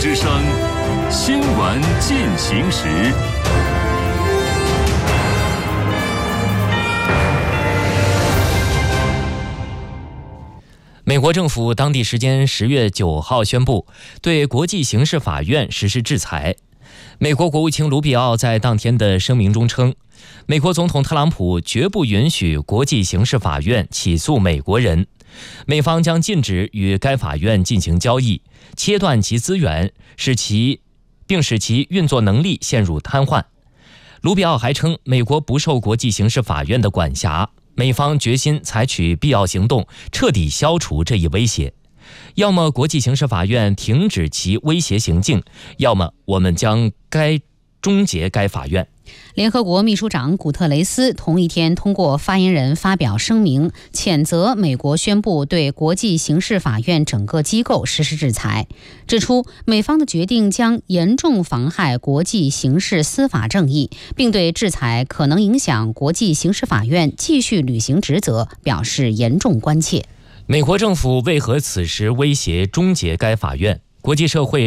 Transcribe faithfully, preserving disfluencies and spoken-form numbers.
之声，新闻进行时。 美国政府当地时间十月九号宣布，对国际刑事法院实施制裁。美国国务卿卢比奥在当天的声明中称，美国总统特朗普绝不允许国际刑事法院起诉美国人，美方将禁止与该法院进行交易，切断其资源，使其并使其运作能力陷入瘫痪。卢比奥还称，美国不受国际刑事法院的管辖，美方决心采取必要行动，彻底消除这一威胁。要么国际刑事法院停止其威胁行径，要么我们将该终结该法院。 联合国秘书长古特雷斯同一天通过发言人发表声明，谴责美国宣布对国际刑事法院整个机构实施制裁，指出美方的决定将严重妨害国际刑事司法正义，并对制裁可能影响国际刑事法院继续履行职责表示严重关切。 美国政府为何此时威胁终结该法院？国际社会